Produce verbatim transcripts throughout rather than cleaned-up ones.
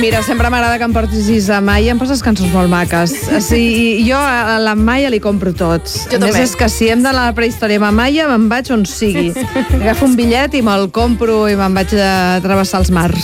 Mira, sempre m'agrada que em portis a Maia, em poses cançons molt maques. Sí, jo a la Maia li compro tots. Jo a més, també. és que si hem d'anar a la prehistòria amb Maia, me'n vaig on sigui. Agafo un bitllet i me'l compro i me'n vaig a travessar els mars.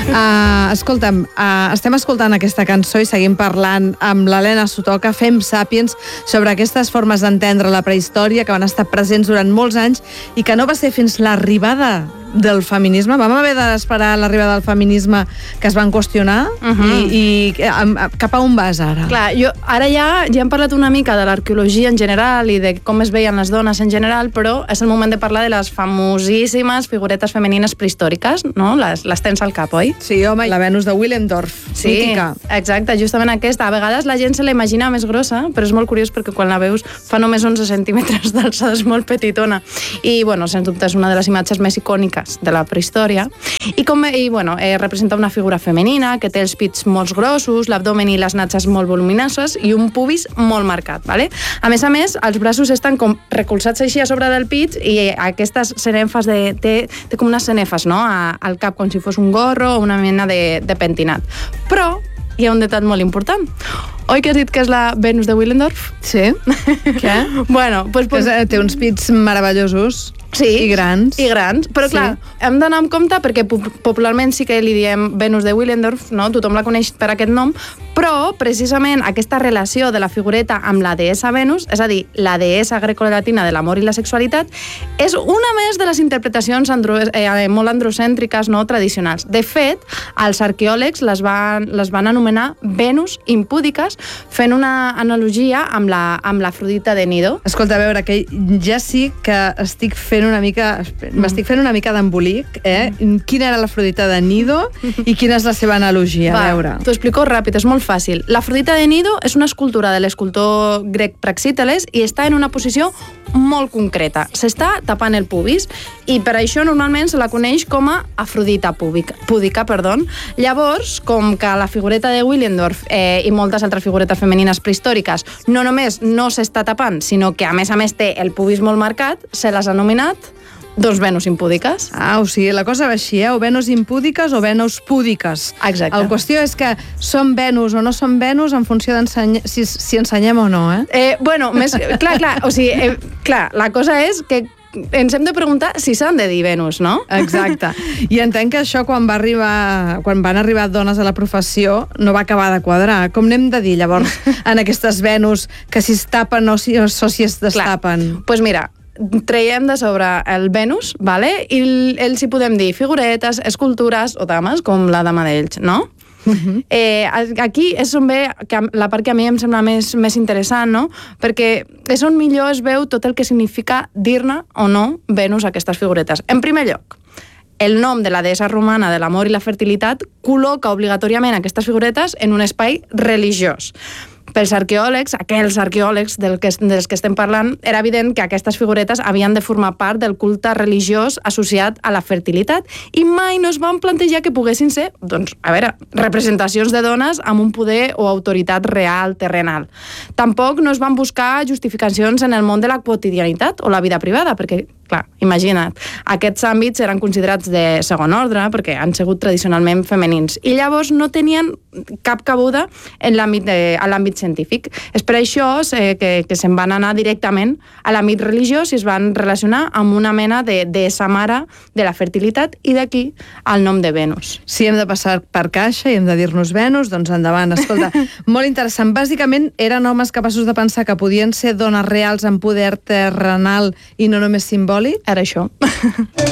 Uh, escolta'm, uh, estem escoltant aquesta cançó i seguim parlant amb l'Helena Sotoca, Fem Sàpiens, sobre aquestes formes d'entendre la prehistòria que van estar presents durant molts anys i que no va ser fins l'arribada del feminisme. Vam haver d'esperar l'arribada del feminisme que es van qüestionar Uh-huh. i, i a, a, cap a on vas ara? Clar, jo, ara ja, ja hem parlat una mica de l'arqueologia en general i de com es veien les dones en general, però és el moment de parlar de les famosíssimes figuretes femenines prehistòriques, no? Les, les tens al cap, oi? Sí, home, la Venus de Willendorf, Sí, mítica. exacte, justament aquesta. A vegades la gent se la imagina més grossa, però és molt curiós perquè quan la veus fa només onze centímetres d'alçada, és molt petitona. I, bueno, sens dubte és una de les imatges més icòniques de la prehistòria. I, com, i bueno, eh, representa una figura femenina que té els pits molt grossos, l'abdomen i les natges molt voluminoses i un pubis molt marcat, ¿vale? A més a més, els braços estan com recolzats així a sobre del pit i aquestes cenefes de, té, té com unes cenefes, no?, a, al cap, com si fos un gorro o una mena de, de pentinat. Però hi ha un detall molt important. Oi que has dit que és la Venus de Willendorf? Sí? Què? Bueno, doncs... Pues, pues, té uns pits meravellosos. Sí, i grans. I grans, però Sí. clar, hem d'anar amb compte perquè popularment sí que li diem Venus de Willendorf, no? Tothom la coneix per aquest nom, però precisament aquesta relació de la figureta amb la deessa Venus, és a dir, la deessa grecolatina de l'amor i la sexualitat, és una més de les interpretacions andro eh, molt androcèntriques, no, tradicionals. De fet, els arqueòlegs les van, les van anomenar Venus impúdiques, fent una analogia amb la, amb l'Afrodita de Nido. Escolta, a veure, que ja sí que estic fent una mica... M'estic fent una mica d'embolic, eh? Quina era l'Afrodita de Nido i quina és la seva analogia? Va, A veure. t'ho explico ràpid, és molt fàcil. L'Afrodita de Nido és una escultura de l'escultor grec Praxíteles i està en una posició molt concreta. S'està tapant el pubis i per això normalment se la coneix com a Afrodita púdica. púdica perdó. Llavors, com que la figureta de Willendorf eh, i moltes altres figuretes femenines prehistòriques no només no s'està tapant, sinó que a més a més té el pubis molt marcat, se les ha nominat doncs Venus impúdiques. Ah, o sigui, la cosa va així, eh? O Venus impúdiques o Venus púdiques. Exacte. La qüestió és que són Venus o no són Venus en funció d'ensenyar si, si ensenyem o no, eh? Eh, bueno, més, clar, clar, o sigui, eh, clar, la cosa és que ens hem de preguntar si s'han de dir Venus, no? Exacte. I entenc que això quan va arribar, quan van arribar dones a la professió no va acabar de quadrar. Com n'hem de dir, llavors, en aquestes Venus que si es tapen o si, o si es destapen? Doncs pues mira, traiem de sobre el Venus, vale? I els hi podem dir figuretes, escultures o dames, com la dama d'Elx, no? Uh-huh. eh, aquí és on ve que la part que a mi em sembla més, més interessant, no? Perquè és on millor es veu tot el que significa dir-ne o no Venus a aquestes figuretes. En primer lloc, el nom de la deessa romana de l'amor i la fertilitat col·loca obligatòriament aquestes figuretes en un espai religiós. Pels arqueòlegs, aquells arqueòlegs del que, dels que estem parlant, era evident que aquestes figuretes havien de formar part del culte religiós associat a la fertilitat i mai no es van plantejar que poguessin ser, doncs, a veure, representacions de dones amb un poder o autoritat real, terrenal. Tampoc no es van buscar justificacions en el món de la quotidianitat o la vida privada, perquè, clar, imagina't, aquests àmbits eren considerats de segon ordre perquè han sigut tradicionalment femenins i llavors no tenien cap cabuda en l'àmbit de, a l'àmbit científic. És per això eh, que, que se'n van anar directament a l'àmbit religiós i es van relacionar amb una mena de deessa mare de la fertilitat i d'aquí el nom de Venus. Si hem de passar per caixa i hem de dir-nos Venus, doncs endavant. Escolta, molt interessant. Bàsicament eren homes capaços de pensar que podien ser dones reals amb poder terrenal i no només simbòlic? Era això.